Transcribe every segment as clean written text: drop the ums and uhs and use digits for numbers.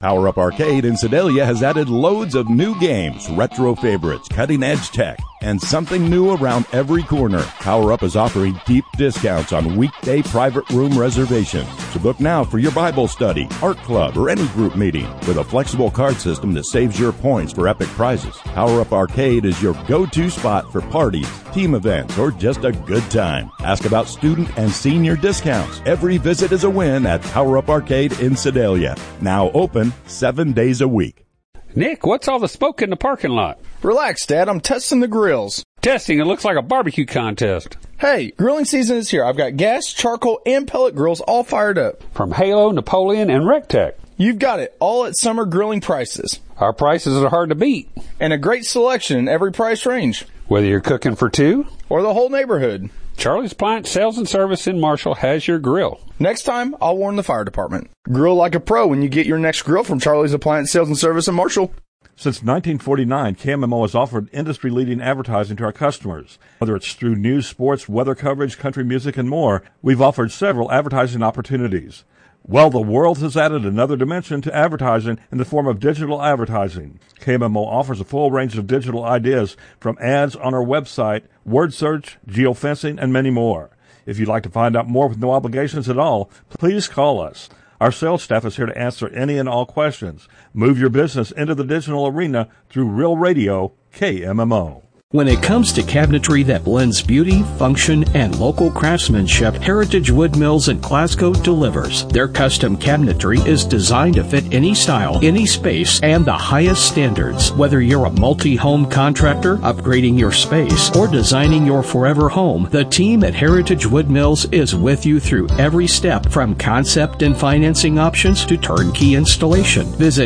Power Up Arcade in Sedalia has added loads of new games, retro favorites, cutting-edge tech, and something new around every corner. Power Up is offering deep discounts on weekday private room reservations. So book now for your Bible study, art club, or any group meeting with a flexible card system that saves your points for epic prizes. Power Up Arcade is your go-to spot for parties, team events, or just a good time. Ask about student and senior discounts. Every visit is a win at Power Up Arcade in Sedalia. Now open 7 days a week. Nick, what's all the smoke in the parking lot? Relax, Dad. I'm testing the grills. Testing? It looks like a barbecue contest. Hey, grilling season is here. I've got gas, charcoal, and pellet grills all fired up. From Halo, Napoleon, and Rectech. You've got it, all at summer grilling prices. Our prices are hard to beat. And a great selection in every price range. Whether you're cooking for two or the whole neighborhood. Charlie's Appliance Sales and Service in Marshall has your grill. Next time, I'll warn the fire department. Grill like a pro when you get your next grill from Charlie's Appliance Sales and Service in Marshall. Since 1949, KMMO has offered industry-leading advertising to our customers. Whether it's through news, sports, weather coverage, country music, and more, we've offered several advertising opportunities. Well, the world has added another dimension to advertising in the form of digital advertising. KMMO offers a full range of digital ideas from ads on our website, word search, geofencing, and many more. If you'd like to find out more with no obligations at all, please call us. Our sales staff is here to answer any and all questions. Move your business into the digital arena through Real Radio, KMMO. When it comes to cabinetry that blends beauty, function, and local craftsmanship, Heritage Wood Mills in Glasgow delivers. Their custom cabinetry is designed to fit any style, any space, and the highest standards. Whether you're a multi-home contractor, upgrading your space, or designing your forever home, the team at Heritage Wood Mills is with you through every step, from concept and financing options to turnkey installation. Visit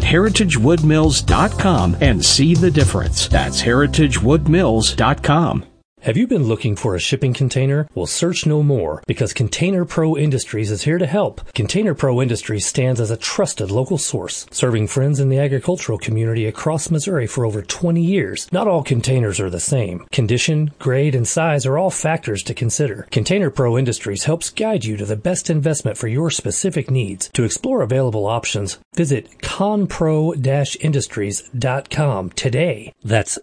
heritagewoodmills.com and see the difference. That's heritagewoodmills.com. Have you been looking for a shipping container? Well, search no more, because Container Pro Industries is here to help. Container Pro Industries stands as a trusted local source, serving friends in the agricultural community across Missouri for over 20 years. Not all containers are the same. Condition, grade, and size are all factors to consider. Container Pro Industries helps guide you to the best investment for your specific needs. To explore available options, visit conpro-industries.com today. That's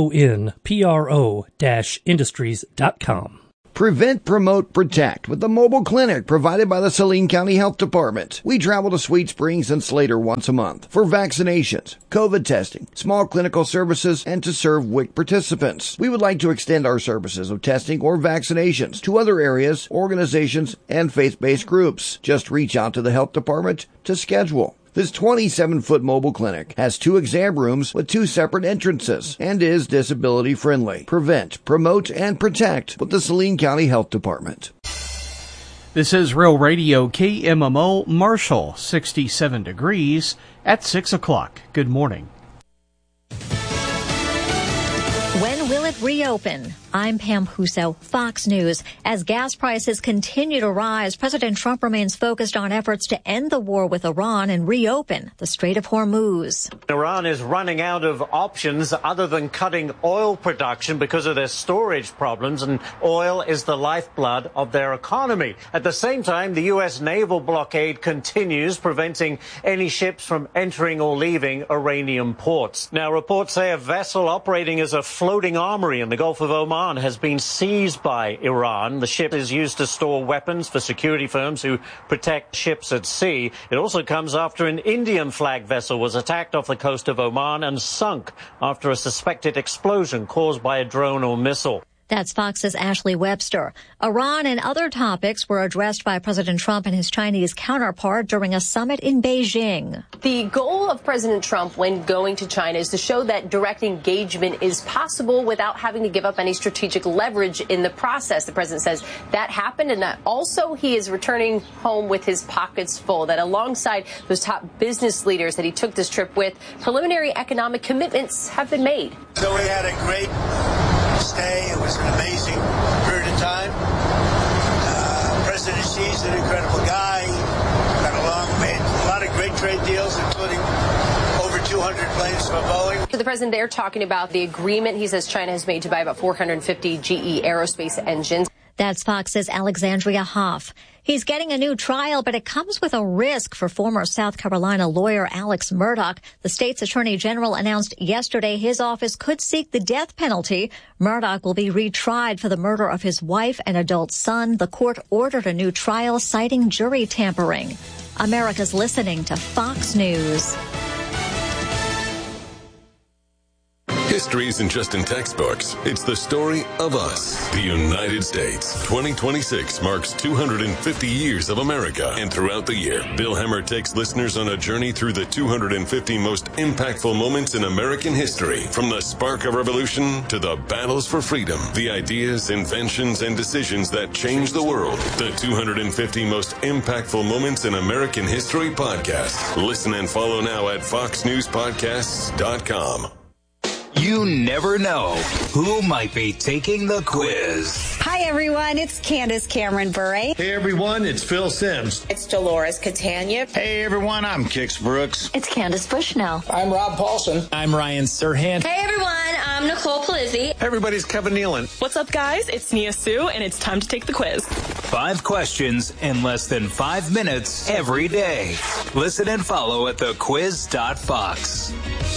CONPRO-industries.com. Prevent, promote, protect with the mobile clinic provided by the Saline County Health Department. We travel to Sweet Springs and Slater once a month for vaccinations, COVID testing, small clinical services, and to serve WIC participants. We would like to extend our services of testing or vaccinations to other areas, organizations, and faith-based groups. Just reach out to the health department to schedule. This 27-foot mobile clinic has 2 exam rooms with 2 separate entrances and is disability friendly. Prevent, promote, and protect with the Saline County Health Department. This is Real Radio KMMO Marshall, 67 degrees at 6 o'clock. Good morning. When will it reopen? I'm Pam Huso, Fox News. As gas prices continue to rise, President Trump remains focused on efforts to end the war with Iran and reopen the Strait of Hormuz. Iran is running out of options other than cutting oil production because of their storage problems, and oil is the lifeblood of their economy. At the same time, the U.S. naval blockade continues, preventing any ships from entering or leaving Iranian ports. Now, reports say a vessel operating as a floating armory in the Gulf of Oman has been seized by Iran. The ship is used to store weapons for security firms who protect ships at sea. It also comes after an Indian flag vessel was attacked off the coast of Oman and sunk after a suspected explosion caused by a drone or missile. That's Fox's Ashley Webster. Iran and other topics were addressed by President Trump and his Chinese counterpart during a summit in Beijing. The goal of President Trump when going to China is to show that direct engagement is possible without having to give up any strategic leverage in the process. The president says that happened, and that also he is returning home with his pockets full, that alongside those top business leaders that he took this trip with, preliminary economic commitments have been made. So we had a great stay. It was an amazing period of time. President Xi's an incredible guy. Got along, made a lot of great trade deals, including over 200 planes from Boeing. The president there talking about the agreement he says China has made to buy about 450 GE aerospace engines. That's Fox's Alexandria Hoff. He's getting a new trial, but it comes with a risk for former South Carolina lawyer Alex Murdaugh. The state's attorney general announced yesterday his office could seek the death penalty. Murdaugh will be retried for the murder of his wife and adult son. The court ordered a new trial citing jury tampering. America's listening to Fox News. History isn't just in textbooks. It's the story of us, the United States. 2026 marks 250 years of America. And throughout the year, Bill Hemmer takes listeners on a journey through the 250 most impactful moments in American history. From the spark of revolution to the battles for freedom, the ideas, inventions, and decisions that changed the world. The 250 most impactful moments in American history podcast. Listen and follow now at foxnewspodcasts.com. You never know who might be taking the quiz. Hi, everyone. It's Candace Cameron Bure. Hey, everyone. It's Phil Sims. It's Dolores Catania. Hey, everyone. I'm Kix Brooks. It's Candace Bushnell. I'm Rob Paulson. I'm Ryan Serhant. Hey, everyone. I'm Nicole Palizzi. Hey, everybody. It's Kevin Nealon. What's up, guys? It's Nia Sue, and it's time to take the quiz. 5 questions in less than 5 minutes every day. Listen and follow at thequiz.fox.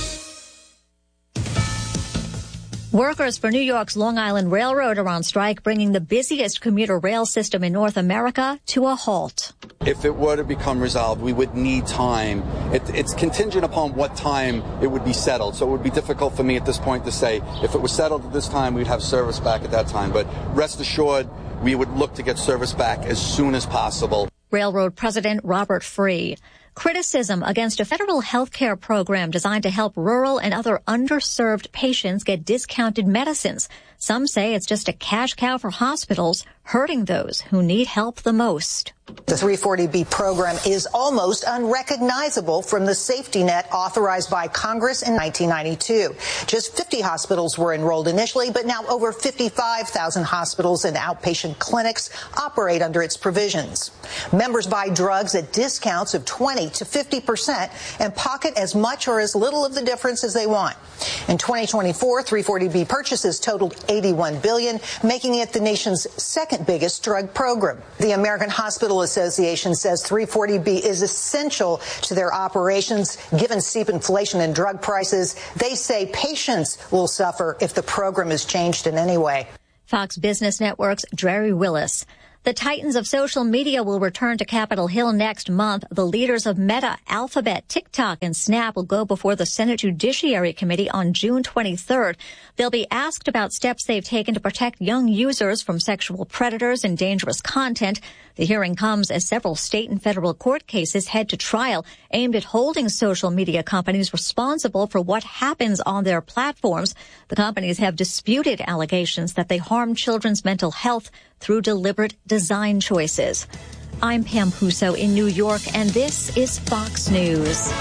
Workers for New York's Long Island Railroad are on strike, bringing the busiest commuter rail system in North America to a halt. If it were to become resolved, we would need time. It's contingent upon what time it would be settled. So it would be difficult for me at this point to say if it was settled at this time, we'd have service back at that time. But rest assured, we would look to get service back as soon as possible. Railroad President Robert Free. Criticism against a federal health care program designed to help rural and other underserved patients get discounted medicines. Some say it's just a cash cow for hospitals, hurting those who need help the most. The 340B program is almost unrecognizable from the safety net authorized by Congress in 1992. Just 50 hospitals were enrolled initially, but now over 55,000 hospitals and outpatient clinics operate under its provisions. Members buy drugs at discounts of 20 to 50% and pocket as much or as little of the difference as they want. In 2024, 340B purchases totaled $81 billion, making it the nation's second biggest drug program. The American Hospital Association says 340B is essential to their operations. Given steep inflation in drug prices, they say patients will suffer if the program is changed in any way. Fox Business Network's Jerry Willis. The titans of social media will return to Capitol Hill next month. The leaders of Meta, Alphabet, TikTok, and Snap will go before the Senate Judiciary Committee on June 23rd. They'll be asked about steps they've taken to protect young users from sexual predators and dangerous content. The hearing comes as several state and federal court cases head to trial aimed at holding social media companies responsible for what happens on their platforms. The companies have disputed allegations that they harm children's mental health through deliberate design choices. I'm Pam Huso in New York, and this is Fox News.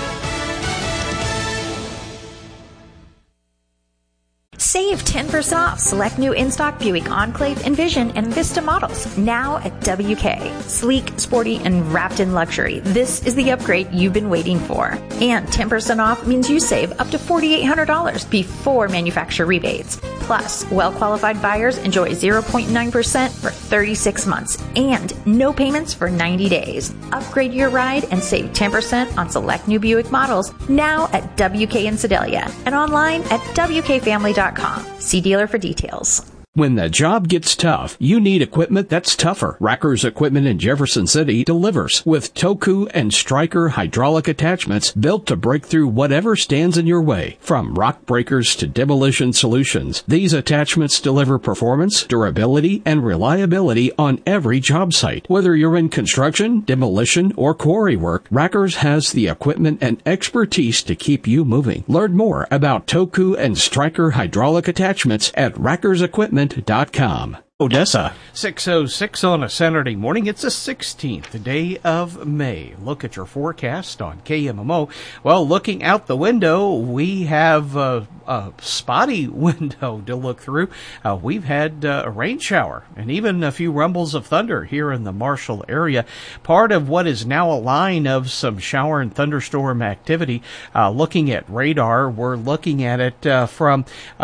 Save 10% off select new in-stock Buick Enclave, Envision, and Vista models now at WK. Sleek, sporty, and wrapped in luxury. This is the upgrade you've been waiting for. And 10% off means you save up to $4,800 before manufacturer rebates. Plus, well-qualified buyers enjoy 0.9% for 36 months and no payments for 90 days. Upgrade your ride and save 10% on select new Buick models now at WK in Sedalia and online at WKFamily.com. See dealer for details. When the job gets tough, you need equipment that's tougher. Racker's Equipment in Jefferson City delivers with Toku and Stryker hydraulic attachments built to break through whatever stands in your way. From rock breakers to demolition solutions, these attachments deliver performance, durability, and reliability on every job site. Whether you're in construction, demolition, or quarry work, Racker's has the equipment and expertise to keep you moving. Learn more about Toku and Stryker hydraulic attachments at rackersequipment.com. Odessa. 6:06 on a Saturday morning. It's the 16th day of May. Look at your forecast on KMMO. Well, looking out the window, we have a a spotty window to look through. We've had a rain shower and even a few rumbles of thunder here in the Marshall area. Part of what is now a line of some shower and thunderstorm activity. Looking at radar, we're looking at it from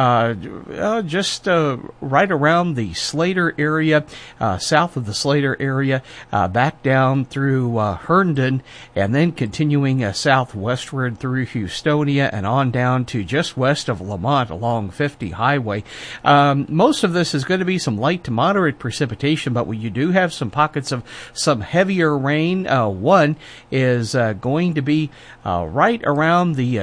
just right around the Slater area, south of the Slater area, back down through Herndon, and then continuing southwestward through Houstonia and on down to just west of Lamont along 50 Highway. Most of this is going to be some light to moderate precipitation, but you do have some pockets of some heavier rain. One is going to be right around the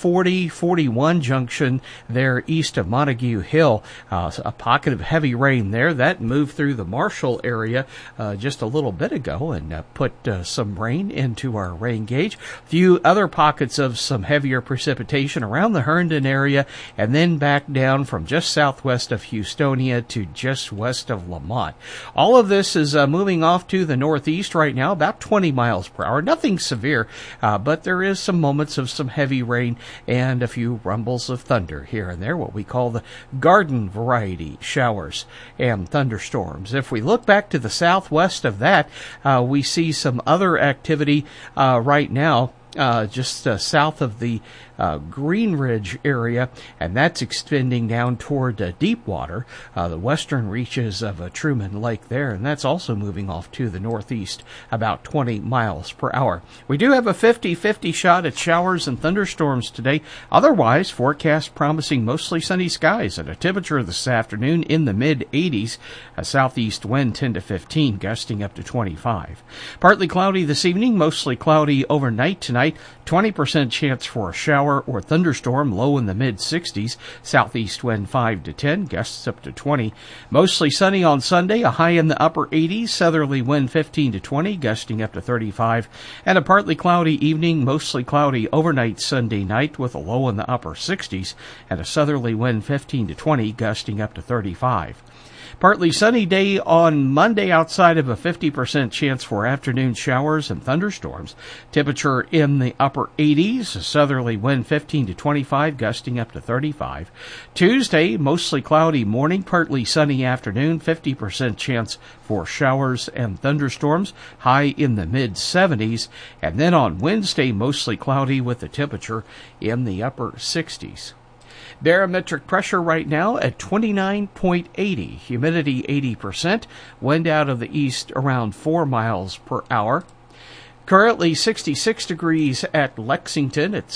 240-41 junction there east of Montague Hill. A pocket of heavy rain there. That moved through the Marshall area just a little bit ago and put some rain into our rain gauge. A few other pockets of some heavier precipitation around the Herndon area, and then back down from just southwest of Houstonia to just west of Lamont. All of this is moving off to the northeast right now, about 20 miles per hour. Nothing severe, but there is some moments of some heavy rain and a few rumbles of thunder here and there, what we call the garden variety showers and thunderstorms. If we look back to the southwest of that, we see some other activity right now. Just south of the Green Ridge area, and that's extending down toward Deepwater, the western reaches of Truman Lake there, and that's also moving off to the northeast about 20 miles per hour. We do have a 50-50 shot at showers and thunderstorms today. Otherwise, forecast promising mostly sunny skies and a temperature this afternoon in the mid-80s, a southeast wind 10 to 15, gusting up to 25. Partly cloudy this evening, mostly cloudy overnight tonight, 20% chance for a shower or thunderstorm, low in the mid-60s, southeast wind 5 to 10, gusts up to 20. Mostly sunny on Sunday, a high in the upper 80s, southerly wind 15 to 20, gusting up to 35, and a partly cloudy evening, mostly cloudy overnight Sunday night with a low in the upper 60s, and a southerly wind 15 to 20, gusting up to 35. Partly sunny day on Monday outside of a 50% chance for afternoon showers and thunderstorms. Temperature in the upper 80s, a southerly wind 15 to 25, gusting up to 35. Tuesday, mostly cloudy morning, partly sunny afternoon, 50% chance for showers and thunderstorms, high in the mid-70s. And then on Wednesday, mostly cloudy with the temperature in the upper 60s. Barometric pressure right now at 29.80, humidity 80%, wind out of the east around 4 miles per hour. Currently 66 degrees at Lexington, at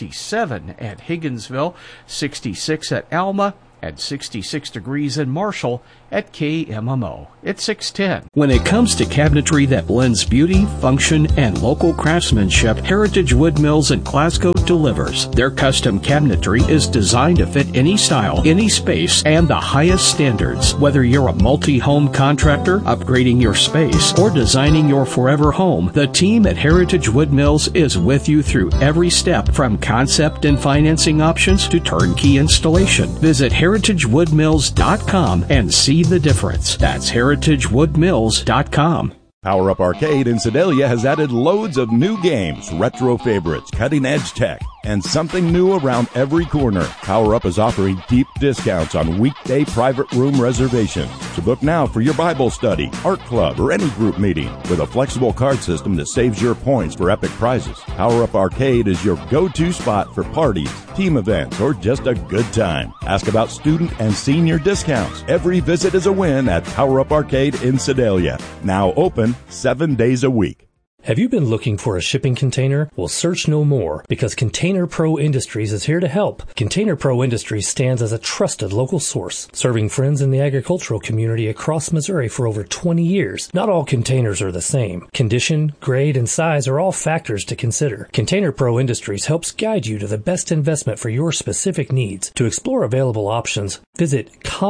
67 at Higginsville, 66 at Alma, at 66 degrees in Marshall at KMMO. It's 610. When it comes to cabinetry that blends beauty, function, and local craftsmanship, Heritage Wood Mills in Glasgow delivers. Their custom cabinetry is designed to fit any style, any space, and the highest standards. Whether you're a multi-home contractor, upgrading your space, or designing your forever home, the team at Heritage Wood Mills is with you through every step, from concept and financing options to turnkey installation. Visit heritagewoodmills.com and see the difference. That's heritagewoodmills.com. Power Up Arcade in Sedalia has added loads of new games, retro favorites, cutting-edge tech, and something new around every corner. Power Up is offering deep discounts on weekday private room reservations. So book now for your Bible study, art club, or any group meeting with a flexible card system that saves your points for epic prizes. Power Up Arcade is your go-to spot for parties, team events, or just a good time. Ask about student and senior discounts. Every visit is a win at Power Up Arcade in Sedalia. Now open 7 days a week. Have you been looking for a shipping container? Well, search no more, because Container Pro Industries is here to help. Container Pro Industries stands as a trusted local source, serving friends in the agricultural community across Missouri for over 20 years. Not all containers are the same. Condition, grade, and size are all factors to consider. Container Pro Industries helps guide you to the best investment for your specific needs. To explore available options, visit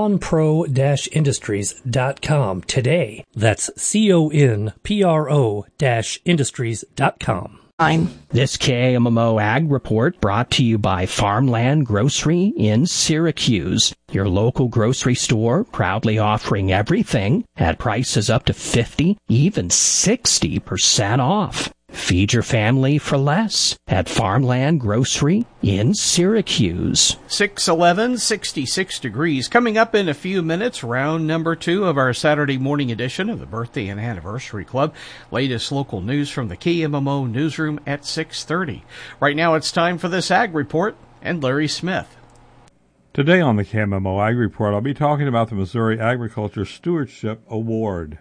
conpro-industries.com today. That's CONPRO-industries.com. This KMMO Ag Report brought to you by Farmland Grocery in Syracuse, your local grocery store proudly offering everything at prices up to 50, even 60% off. Feed your family for less at Farmland Grocery in Syracuse. 6:11, 66 degrees. Coming up in a few minutes, round number 2 of our Saturday morning edition of the Birthday and Anniversary Club. Latest local news from the KMMO newsroom at 6:30. Right now it's time for this Ag Report and Larry Smith. Today on the KMMO Ag Report, I'll be talking about the Missouri Agriculture Stewardship Award.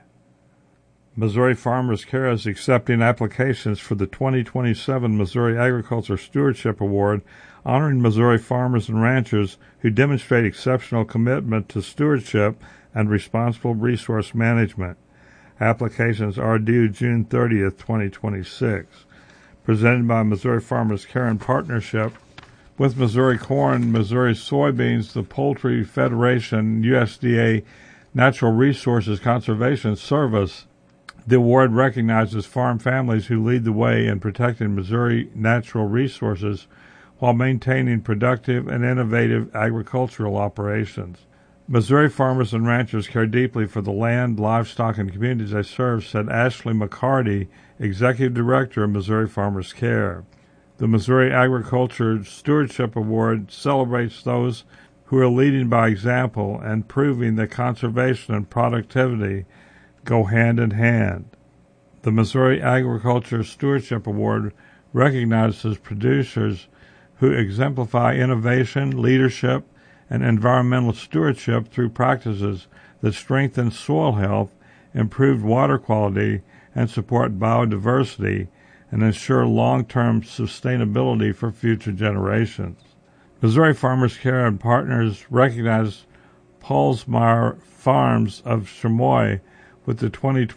Missouri Farmers Care is accepting applications for the 2027 Missouri Agriculture Stewardship Award, honoring Missouri farmers and ranchers who demonstrate exceptional commitment to stewardship and responsible resource management. Applications are due June 30th, 2026. Presented by Missouri Farmers Care in partnership with Missouri Corn, Missouri Soybeans, the Poultry Federation, USDA Natural Resources Conservation Service. The award recognizes farm families who lead the way in protecting Missouri natural resources while maintaining productive and innovative agricultural operations. Missouri farmers and ranchers care deeply for the land, livestock, and communities they serve, said Ashley McCarty, Executive Director of Missouri Farmers Care. The Missouri Agriculture Stewardship Award celebrates those who are leading by example and proving that conservation and productivity go hand in hand. The Missouri Agriculture Stewardship Award recognizes producers who exemplify innovation, leadership, and environmental stewardship through practices that strengthen soil health, improve water quality, and support biodiversity, and ensure long-term sustainability for future generations. Missouri Farmers Care and Partners recognize Paulsmeyer Farms of Chamois with the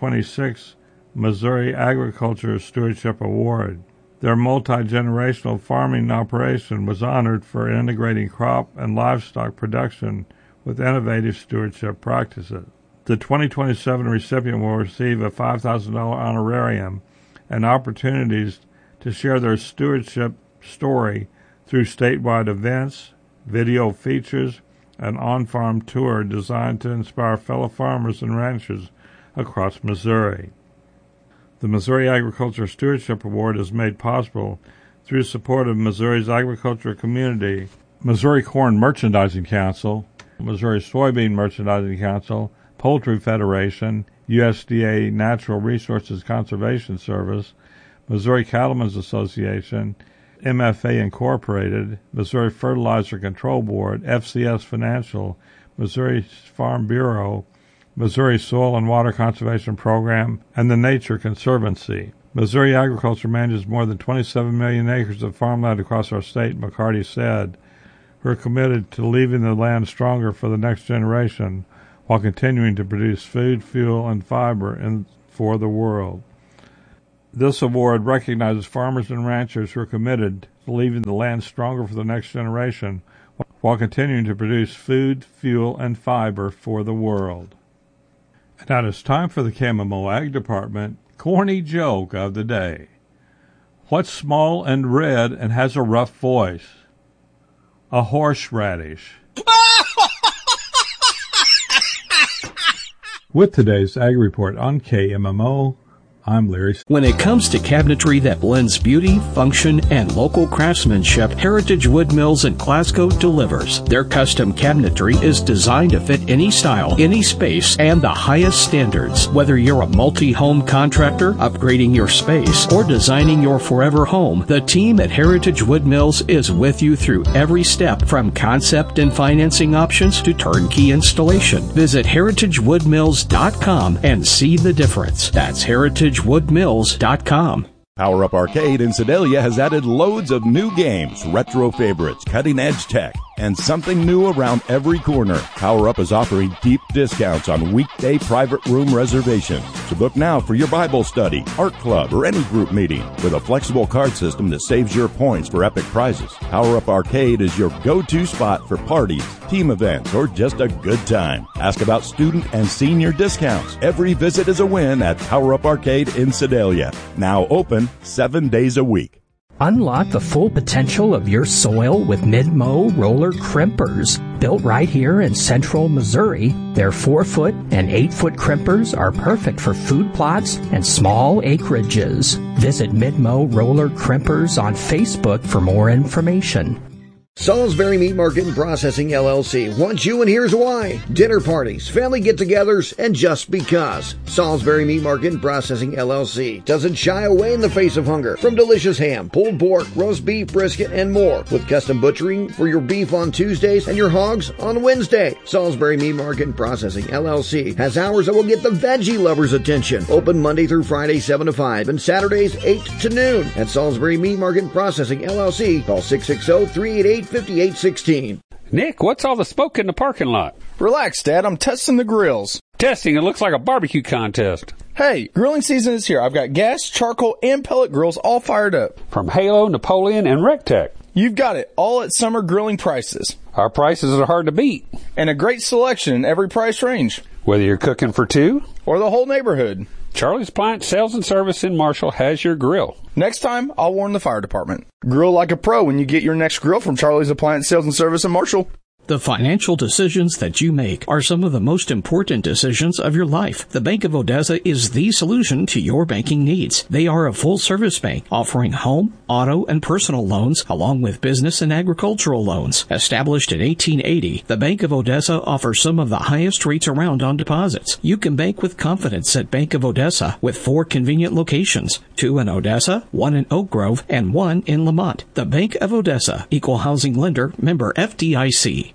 2026 Missouri Agriculture Stewardship Award. Their multi-generational farming operation was honored for integrating crop and livestock production with innovative stewardship practices. The 2027 recipient will receive a $5,000 honorarium and opportunities to share their stewardship story through statewide events, video features, and on-farm tour designed to inspire fellow farmers and ranchers across Missouri. The Missouri Agriculture Stewardship Award is made possible through support of Missouri's agriculture community, Missouri Corn Merchandising Council, Missouri Soybean Merchandising Council, Poultry Federation, USDA Natural Resources Conservation Service, Missouri Cattlemen's Association, MFA Incorporated, Missouri Fertilizer Control Board, FCS Financial, Missouri Farm Bureau, Missouri Soil and Water Conservation Program, and the Nature Conservancy. Missouri Agriculture manages more than 27 million acres of farmland across our state, McCarty said. We're committed to leaving the land stronger for the next generation while continuing to produce food, fuel, and fiber for the world. This award recognizes farmers and ranchers who are committed to leaving the land stronger for the next generation while continuing to produce food, fuel, and fiber for the world. And now it's time for the KMMO Ag Department corny joke of the day. What's small and red and has a rough voice? A horseradish. With today's Ag Report on KMMO, I'm Larry. When it comes to cabinetry that blends beauty, function, and local craftsmanship, Heritage Wood Mills in Glasgow delivers. Their custom cabinetry is designed to fit any style, any space, and the highest standards. Whether you're a multi-home contractor, upgrading your space, or designing your forever home, the team at Heritage Wood Mills is with you through every step, from concept and financing options to turnkey installation. Visit heritagewoodmills.com and see the difference. That's heritagewoodmills.com. Power Up Arcade in Sedalia has added loads of new games, retro favorites, cutting-edge tech, and something new around every corner. Power Up is offering deep discounts on weekday private room reservations. So book now for your Bible study, art club, or any group meeting with a flexible card system that saves your points for epic prizes. Power Up Arcade is your go-to spot for parties, team events, or just a good time. Ask about student and senior discounts. Every visit is a win at Power Up Arcade in Sedalia. Now open 7 days a week. Unlock the full potential of your soil with Mid-Mow roller crimpers. Built right here in central Missouri, their 4-foot and 8-foot crimpers are perfect for food plots and small acreages. Visit Mid-Mow roller crimpers on Facebook for more information. Salisbury Meat Market and Processing, LLC wants you, and here's why. Dinner parties, family get-togethers, and just because. Salisbury Meat Market and Processing, LLC doesn't shy away in the face of hunger. From delicious ham, pulled pork, roast beef, brisket, and more. With custom butchering for your beef on Tuesdays and your hogs on Wednesday. Salisbury Meat Market and Processing, LLC has hours that will get the veggie lovers' attention. Open Monday through Friday, 7 to 5, and Saturdays, 8 to noon. At Salisbury Meat Market and Processing, LLC, call 660-388-5816. Nick, what's all the smoke in the parking lot? Relax, Dad. I'm testing the grills. Testing? It looks like a barbecue contest. Hey, grilling season is here. I've got gas, charcoal, and pellet grills all fired up. From Halo, Napoleon, and Rectech. You've got it. All at summer grilling prices. Our prices are hard to beat. And a great selection in every price range. Whether you're cooking for two or the whole neighborhood. Charlie's Appliance Sales and Service in Marshall has your grill. Next time, I'll warn the fire department. Grill like a pro when you get your next grill from Charlie's Appliance Sales and Service in Marshall. The financial decisions that you make are some of the most important decisions of your life. The Bank of Odessa is the solution to your banking needs. They are a full-service bank offering home, auto, and personal loans along with business and agricultural loans. Established in 1880, the Bank of Odessa offers some of the highest rates around on deposits. You can bank with confidence at Bank of Odessa with 4 convenient locations, 2 in Odessa, 1 in Oak Grove, and 1 in Lamont. The Bank of Odessa, Equal Housing Lender, member FDIC.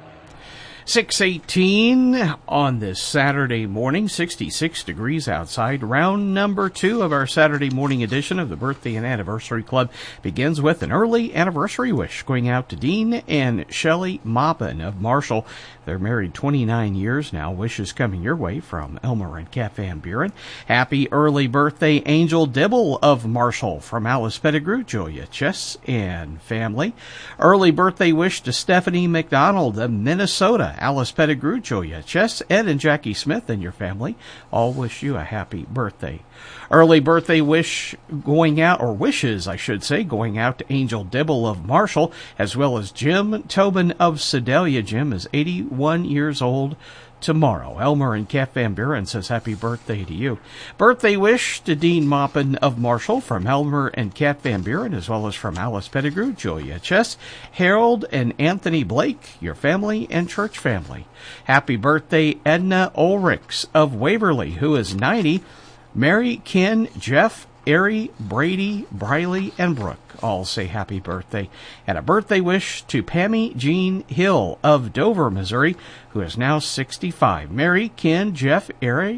6:18 on this Saturday morning, 66 degrees outside. Round number 2 of our Saturday morning edition of the Birthday and Anniversary Club begins with an early anniversary wish going out to Dean and Shelley Maupin of Marshall. They're married 29 years now. Wishes coming your way from Elmer and Kat Van Buren. Happy early birthday, Angel Dibble of Marshall, from Alice Pettigrew, Julia Chess, and family. Early birthday wish to Stephanie McDonald of Minnesota. Alice Pettigrew, Julia Chess, Ed and Jackie Smith and your family all wish you a happy birthday. Early birthday wish going out, or wishes, I should say, going out to Angel Dibble of Marshall, as well as Jim Tobin of Sedalia. Jim is 81 years old tomorrow. Elmer and Kat Van Buren says happy birthday to you. Birthday wish to Dean Maupin of Marshall from Elmer and Kat Van Buren, as well as from Alice Pettigrew, Julia Chess, Harold and Anthony Blake, your family and church family. Happy birthday, Edna Ulrichs of Waverly, who is 90. Mary, Ken, Jeff, Ari, Brady, Briley, and Brooke all say happy birthday. And a birthday wish to Pammy Jean Hill of Dover, Missouri, who is now 65. Mary, Ken, Jeff,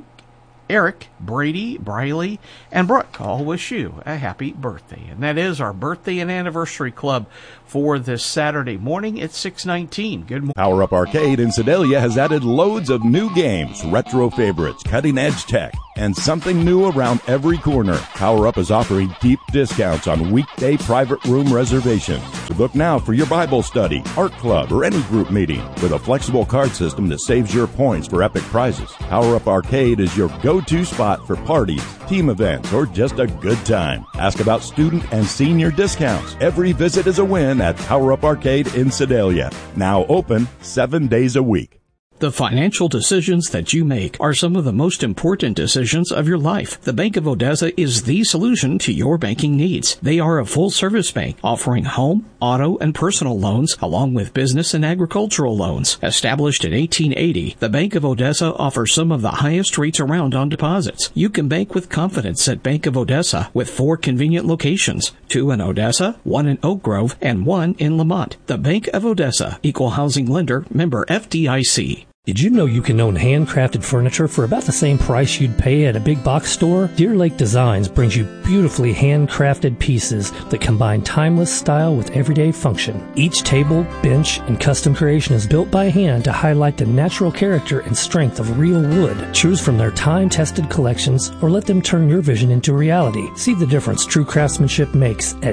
Eric, Brady, Briley, and Brooke all wish you a happy birthday. And that is our Birthday and Anniversary Club for this Saturday morning at 6:19. Good morning. Power Up Arcade in Sedalia has added loads of new games, retro favorites, cutting-edge tech, and something new around every corner. Power Up is offering deep discounts on weekday private room reservations. So book now for your Bible study, art club, or any group meeting with a flexible card system that saves your points for epic prizes. Power Up Arcade is your go-to spot for parties, team events, or just a good time. Ask about student and senior discounts. Every visit is a win at Power Up Arcade in Sedalia. Now open 7 days a week. The financial decisions that you make are some of the most important decisions of your life. The Bank of Odessa is the solution to your banking needs. They are a full-service bank offering home, auto, and personal loans along with business and agricultural loans. Established in 1880, the Bank of Odessa offers some of the highest rates around on deposits. You can bank with confidence at Bank of Odessa with 4 convenient locations, 2 in Odessa, 1 in Oak Grove, and 1 in Lamont. The Bank of Odessa, Equal Housing Lender, member FDIC. Did you know you can own handcrafted furniture for about the same price you'd pay at a big box store? Deer Lake Designs brings you beautifully handcrafted pieces that combine timeless style with everyday function. Each table, bench, and custom creation is built by hand to highlight the natural character and strength of real wood. Choose from their time-tested collections or let them turn your vision into reality. See the difference true craftsmanship makes at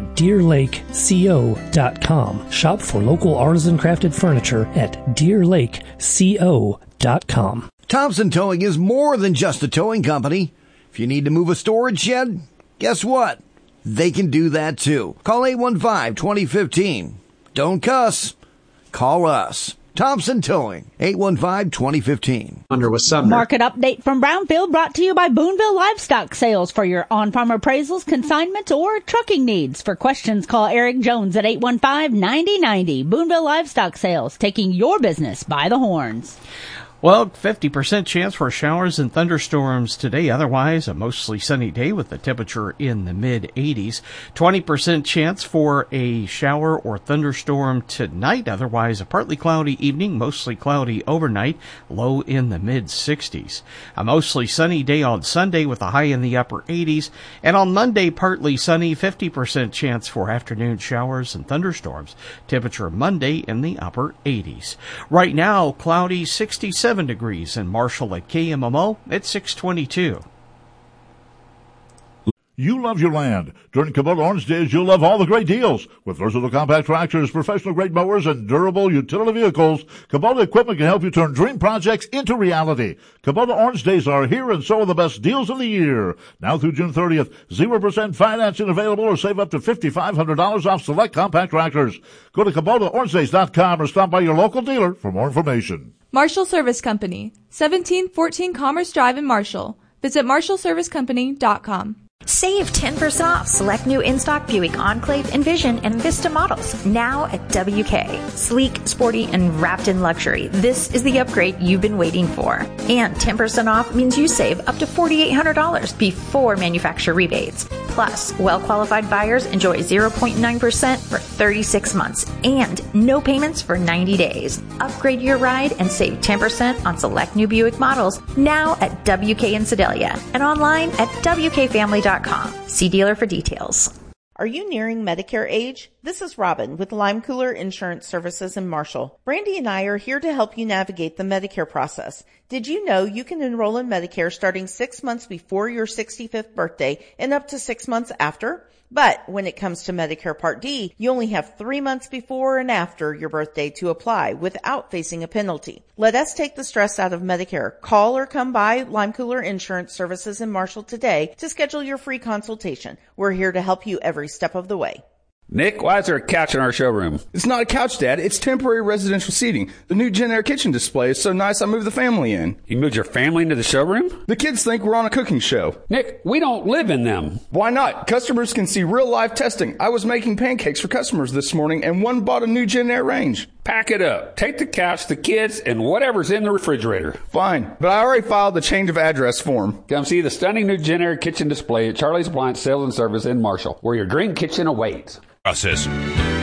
DeerLakeCO.com. Shop for local artisan crafted furniture at DeerLakeCO.com. Thompson Towing is more than just a towing company. If you need to move a storage shed, guess what? they can do that too. Call 815-2015. Don't cuss. Call us. Thompson Towing, 815-2015. Under with Sumner. Market update from Brownfield brought to you by Boonville Livestock Sales for your on-farm appraisals, consignments, or trucking needs. For questions, call Eric Jones at 815-9090. Boonville Livestock Sales, taking your business by the horns. Well, 50% chance for showers and thunderstorms today. Otherwise, a mostly sunny day with the temperature in the mid-80s. 20% chance for a shower or thunderstorm tonight. Otherwise, a partly cloudy evening, mostly cloudy overnight, low in the mid-60s. A mostly sunny day on Sunday with a high in the upper 80s. And on Monday, partly sunny, 50% chance for afternoon showers and thunderstorms. Temperature Monday in the upper 80s. Right now, cloudy, 67 degrees in Marshall at KMMO at 622. You love your land. During Kubota Orange Days, you'll love all the great deals. With versatile compact tractors, professional-grade mowers, and durable utility vehicles, Kubota equipment can help you turn dream projects into reality. Kubota Orange Days are here, and so are the best deals of the year. Now through June 30th, 0% financing available, or save up to $5,500 off select compact tractors. Go to KubotaOrangeDays.com or stop by your local dealer for more information. Marshall Service Company, 1714 Commerce Drive in Marshall. Visit MarshallServiceCompany.com. Save 10% off select new in-stock Buick Enclave, Envision, and Vista models now at WK. Sleek, sporty, and wrapped in luxury. This is the upgrade you've been waiting for. And 10% off means you save up to $4,800 before manufacturer rebates. Plus, well-qualified buyers enjoy 0.9% for 36 months and no payments for 90 days. Upgrade your ride and save 10% on select new Buick models now at WK in Sedalia and online at WKFamily.com. See dealer for details. Are you nearing Medicare age? This is Robin with Lime Cooler Insurance Services in Marshall. Brandy and I are here to help you navigate the Medicare process. Did you know you can enroll in Medicare starting 6 months before your 65th birthday and up to 6 months after? But when it comes to Medicare Part D, you only have 3 months before and after your birthday to apply without facing a penalty. Let us take the stress out of Medicare. Call or come by Lime Cooler Insurance Services in Marshall today to schedule your free consultation. We're here to help you every step of the way. Nick, why is there a couch in our showroom? It's not a couch, Dad. It's temporary residential seating. The new Gen Air kitchen display is so nice I moved the family in. You moved your family into the showroom? The kids think we're on a cooking show. Nick, we don't live in them. Why not? Customers can see real live testing. I was making pancakes for customers this morning and one bought a new Gen Air range. Pack it up. Take the couch, the kids, and whatever's in the refrigerator. Fine, but I already filed the change of address form. Come see the stunning new Gen Air kitchen display at Charlie's Appliance Sales and Service in Marshall, where your dream kitchen awaits. Process.